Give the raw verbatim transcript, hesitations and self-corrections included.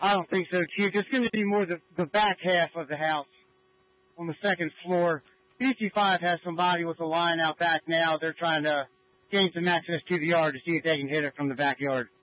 I don't think so, Chief. It's going to be more the, the back half of the house on the second floor. fifty-five has somebody with a line out back now. They're trying to gain some access to the yard to see if they can hit it from the backyard.